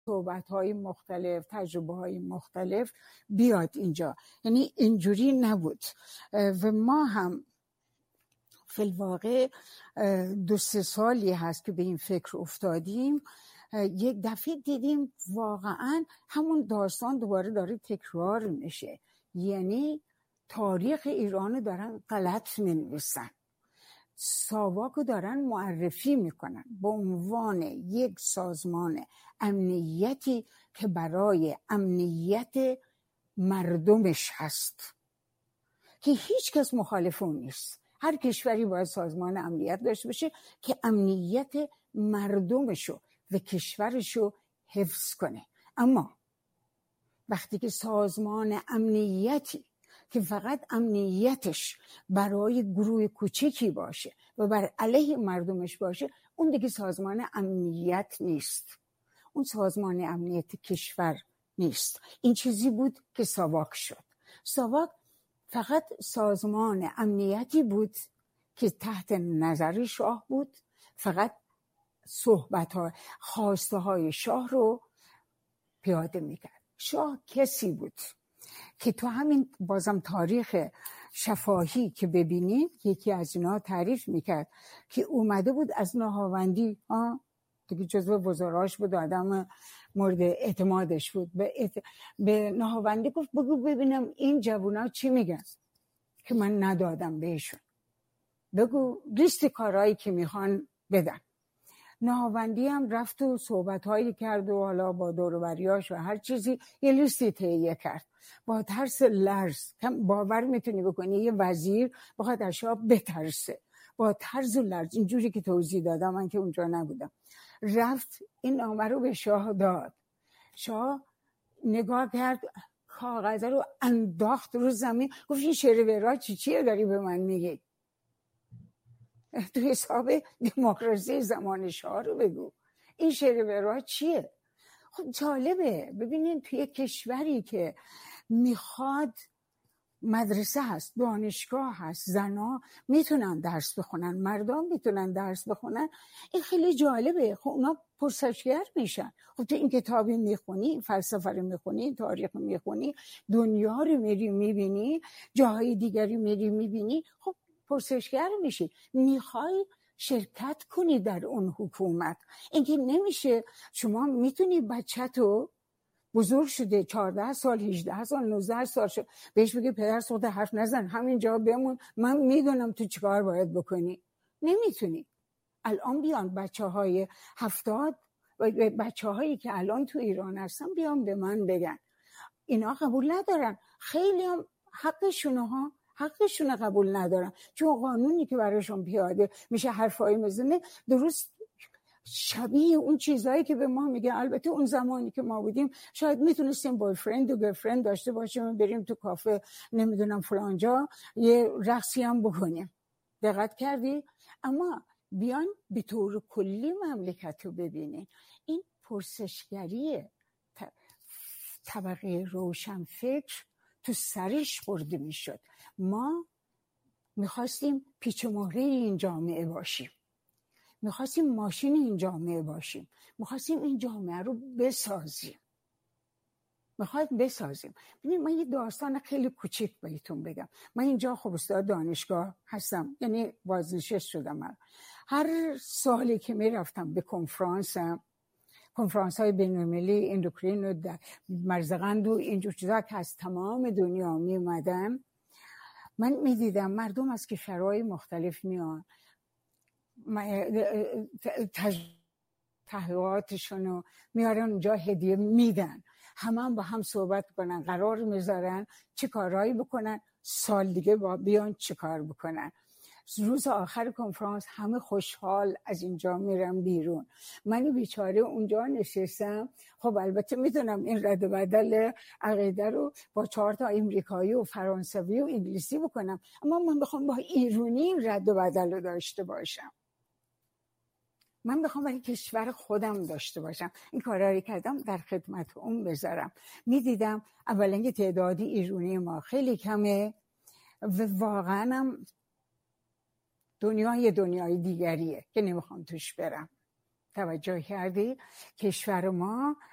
صحبت‌های مختلف، تجربه‌های مختلف بیاد اینجا. یعنی اینجوری نبود و ما هم فی الواقع 2-3 سالی هست که به این فکر افتادیم. یک دفعه دیدیم واقعا همون داستان دوباره داره تکرار میشه. یعنی تاریخ ایران دارن غلط مینویسن، ساواکو دارن معرفی میکنن به عنوان یک سازمان امنیتی که برای امنیت مردمش هست که هیچ کس مخالف اون نیست. هر کشوری باید سازمان امنیت داشته باشه که امنیت مردمشو و کشورشو حفظ کنه. اما وقتی که سازمان امنیتی که فقط امنیتش برای گروه کوچکی باشه و بر علیه مردمش باشه، اون دیگه سازمان امنیت نیست، اون سازمان امنیت کشور نیست. این چیزی بود که ساواک شد. ساواک فقط سازمان امنیتی بود که تحت نظر شاه بود، فقط صحبت‌ها، خواسته های شاه رو پیاده میکرد. شاه کسی بود که تو همین بازم تاریخ شفاهی که ببینید یکی از اینا تعریف میکرد که اومده بود از نهاوندی، دیگه جزو وزراش بود، آدم مورد اعتمادش بود، به نهاوندی گفت بگو ببینم این جوونا چی میگن که من ندادم بهشون، بگو لیست کارهایی که میخوان بدن. نهاوندی هم رفت و صحبت‌هایی کرد و حالا با دور و بریاش و هر چیزی یه لیستی تهیه کرد. با ترس لرز، کم باور میتونی بکنی یه وزیر بخواد از شاه بترسه، با ترس و لرز، اینجوری که توضیح دادم من که اونجا نبودم، رفت این نامه رو به شاه داد. شاه نگاه کرد، کاغذ رو انداخت رو زمین، گفت این شعر ورا چیه داری به من میگی؟ تو حساب دموکراسی زمان شاه رو بگو، این شعر ورا چیه؟ خب جالبه. ببینین توی کشوری که میخواد مدرسه هست، دانشگاه هست، زنا میتونن درس بخونن، مردم میتونن درس بخونن، این خیلی جالبه. خب اونا پرسشگر میشن. خب تو این کتابی میخونی، فلسفه رو میخونی، تاریخ رو میخونی، دنیا رو میری میبینی، جاهای دیگری میری میبینی، خب پرسشگر میشی، میخوای شرکت کنی در اون حکومت. اینکه نمیشه شما میتونی بچه‌تو بزرگ شده 14 سال 18 سال 19 سال شد بهش بگی پدر سوخته حرف نزن همینجا بمون، من میدونم تو چیکار باید بکنی. نمیتونی. الان بیان بچه‌های 70 و بچه‌هایی که الان تو ایران هستن بیان به من بگن اینا قبول ندارن. خیلی هم حقشونه قبول ندارن، چون قانونی که براشون پیاده میشه حرفایی میزنه درست شبیه اون چیزایی که به ما میگه. البته اون زمانی که ما بودیم شاید میتونستیم بویفرند و گرفرند داشته باشیم و بریم تو کافه نمیدونم فلانجا یه رقصی هم بکنیم. دقت کردی؟ اما بیان به طور کلی مملکت رو ببینین. این پرسشگری طبقه روشنفکر تو سرش برده میشد. ما میخواستیم پیچ و مهره این جامعه باشیم، میخواستیم ماشین این جامعه باشیم، میخواستیم این جامعه رو بسازیم. ببینید من یه داستان خیلی کوچیک بهتون بگم. من اینجا خب استاد دانشگاه هستم، یعنی بازنشسته شدم. من هر سالی که میرفتم به کنفرانس های بین‌المللی اندوکرین و مرزقند و اینجور چیزا که از تمام دنیا میومدن، من میدیدم مردم از کشورهای مختلف میان تحقیقاتشون رو میارن اونجا هدیه میدن، هم با هم صحبت کنن، قرار میذارن چه کارهایی بکنن، سال دیگه بیان چه کار بکنن. روز آخر کنفرانس همه خوشحال از اینجا میرم بیرون. من بیچاره اونجا نشستم. خب البته میدونم این رد و بدل عقیده رو با 4 تا امریکایی و فرانسوی و انگلیسی بکنم، اما من بخوام با ایرانی این رد و بدل رو داشته باشم، من بخوام برای کشور خودم داشته باشم، این کارهایی کردم در خدمت اون بذارم. میدیدم اولا که تعدادی ایرانی ما خیلی کمه و واقعا هم دنیای دیگریه که نمیخوام توش برم. توجه کردی؟ کشور ما